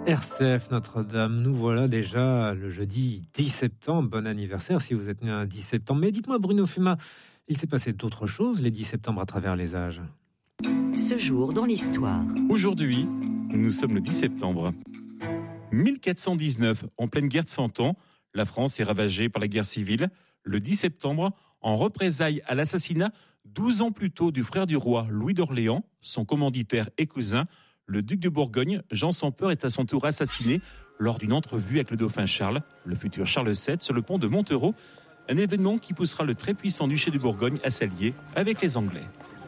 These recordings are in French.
RCF Notre-Dame, nous voilà déjà le jeudi 10 septembre. Bon anniversaire si vous êtes né un 10 septembre. Mais dites-moi Bruno Fuma, il s'est passé d'autres choses les 10 septembre à travers les âges. Ce jour dans l'histoire. Aujourd'hui, nous sommes le 10 septembre. 1419, en pleine guerre de 100 ans, la France est ravagée par la guerre civile. Le 10 septembre, en représailles à l'assassinat 12 ans plus tôt du frère du roi Louis d'Orléans, son commanditaire et cousin, le duc de Bourgogne, Jean sans peur, est à son tour assassiné lors d'une entrevue avec le dauphin Charles, le futur Charles VII, sur le pont de Montereau. Un événement qui poussera le très puissant duché de Bourgogne à s'allier avec les Anglais.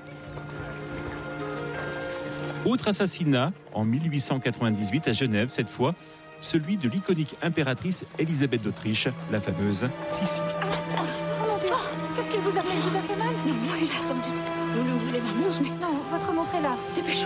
Autre assassinat, en 1898 à Genève, cette fois, celui de l'iconique impératrice Élisabeth d'Autriche, la fameuse Sissi. Oh mon Dieu, qu'est-ce qu'il vous a fait? Il vous a fait mal? Non, il a sans doute. Vous ne voulez ma montre, mais... Non, votre montre est là. Dépêchons.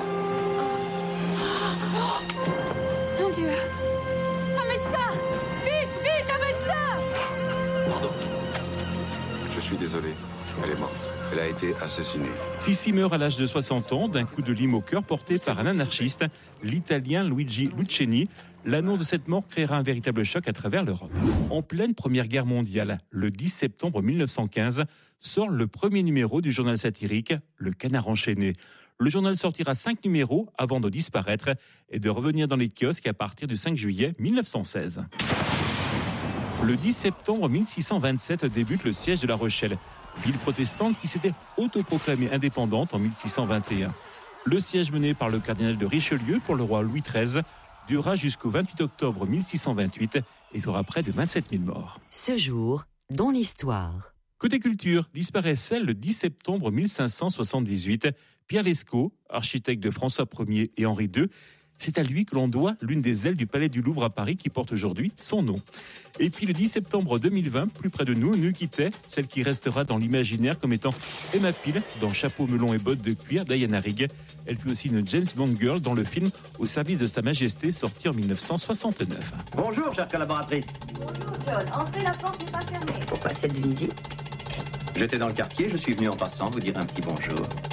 Mon Dieu. Un médecin! Vite, un médecin! Pardon. Je suis désolé. Elle est morte. Elle a été assassinée. Sissi meurt à l'âge de 60 ans d'un coup de lime au cœur porté par un anarchiste, l'Italien Luigi Lucchini. L'annonce de cette mort créera un véritable choc à travers l'Europe. En pleine Première Guerre mondiale, le 10 septembre 1915, sort le premier numéro du journal satirique Le Canard enchaîné. Le journal sortira 5 numéros avant de disparaître et de revenir dans les kiosques à partir du 5 juillet 1916. Le 10 septembre 1627 débute le siège de La Rochelle, ville protestante qui s'était autoproclamée indépendante en 1621. Le siège mené par le cardinal de Richelieu pour le roi Louis XIII durera jusqu'au 28 octobre 1628 et fera près de 27 000 morts. Ce jour dans l'histoire. Côté culture, disparaissait le 10 septembre 1578 Pierre Lescot, architecte de François Ier et Henri II. C'est à lui que l'on doit l'une des ailes du Palais du Louvre à Paris qui porte aujourd'hui son nom. Et puis le 10 septembre 2020, plus près de nous quittait celle qui restera dans l'imaginaire comme étant Emma Peel dans Chapeau melon et bottes de cuir d'Diana Rigg. Elle fut aussi une James Bond girl dans le film Au service de Sa Majesté sorti en 1969. Bonjour, chère collaboratrice. Bonjour, John. Entrez, la porte n'est pas fermée. Pourquoi celle du midi? J'étais dans le quartier, je suis venu en passant vous dire un petit bonjour.